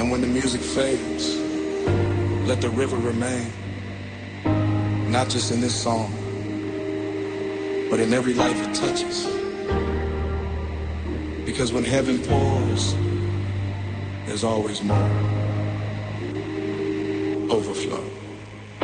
And when the music fades, let the river remain, not just in this song, but in every life it touches. Because when heaven pours, there's always more. Overflow.